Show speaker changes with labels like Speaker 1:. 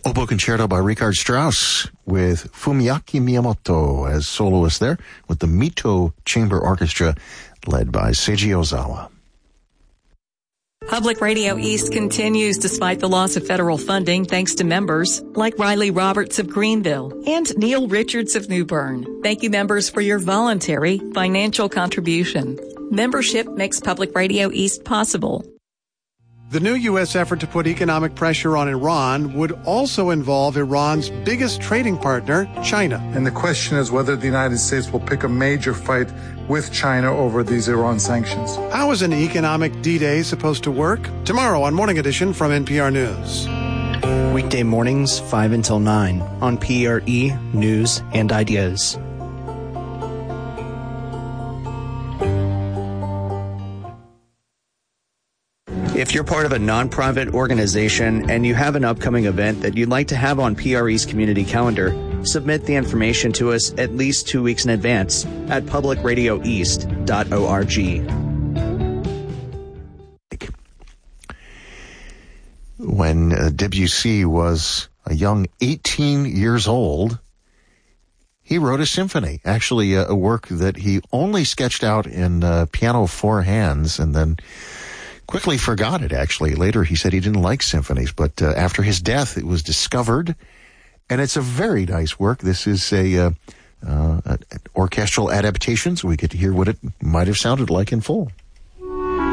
Speaker 1: Oboe Concerto by Richard Strauss with Fumiaki Miyamoto as soloist there with the Mito Chamber Orchestra led by Seiji Ozawa.
Speaker 2: Public Radio East continues despite the loss of federal funding thanks to members like Riley Roberts of Greenville and Neil Richards of New Bern. Thank you, members, for your voluntary financial contribution. Membership makes Public Radio East possible.
Speaker 3: The new U.S. effort to put economic pressure on Iran would also involve Iran's biggest trading partner, China.
Speaker 4: And the question is whether the United States will pick a major fight with China over these Iran sanctions.
Speaker 3: How is an economic D-Day supposed to work? Tomorrow on Morning Edition from NPR News.
Speaker 5: Weekday mornings, 5 until 9 on PRE News and Ideas. If you're part of a nonprofit organization and you have an upcoming event that you'd like to have on PRE's community calendar, submit the information to us at least 2 weeks in advance at publicradioeast.org.
Speaker 1: When Debussy was a young 18 years old, he wrote a symphony, actually a work that he only sketched out in piano four hands and then quickly forgot it, actually. Later, he said he didn't like symphonies, but after his death, it was discovered, and it's a very nice work. This is an orchestral adaptation, so we get to hear what it might have sounded like in full.